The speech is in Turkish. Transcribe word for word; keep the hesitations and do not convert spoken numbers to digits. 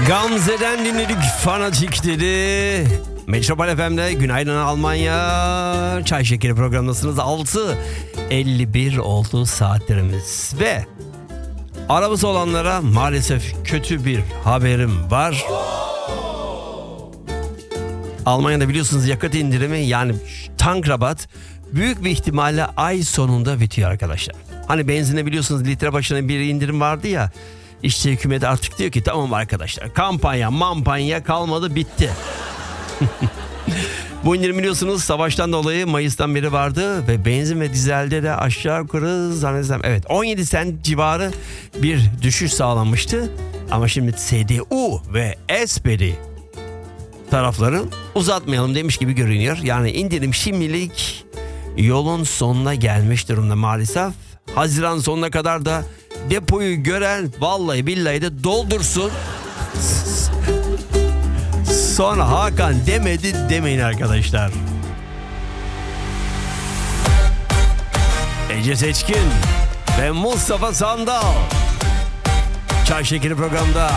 Gamze'den dinledik Fanatik dedi. Metropol F M'de günaydın Almanya. Çay Şekeri programındasınız. altı elli bir oldu saatlerimiz. Ve arabası olanlara maalesef kötü bir haberim var. Almanya'da biliyorsunuz yakıt indirimi, yani tank rabat büyük bir ihtimalle ay sonunda bitiyor arkadaşlar. Hani benzine biliyorsunuz litre başına bir indirim vardı ya. İşte hükümet artık diyor ki tamam arkadaşlar, kampanya mampanya kalmadı, bitti. Bu indirim biliyorsunuz savaştan dolayı Mayıs'tan beri vardı ve benzin ve dizelde de aşağı yukarı zannedersem evet on yedi sent civarı bir düşüş sağlanmıştı. Ama şimdi S D U ve Esperi tarafların uzatmayalım demiş gibi görünüyor. Yani indirim şimdilik yolun sonuna gelmiş durumda maalesef. Haziran sonuna kadar da depoyu gören vallahi billahi de doldursun. Sonra Hakan demedi demeyin arkadaşlar. Ece Seçkin ve Mustafa Sandal Çay Şekeri programda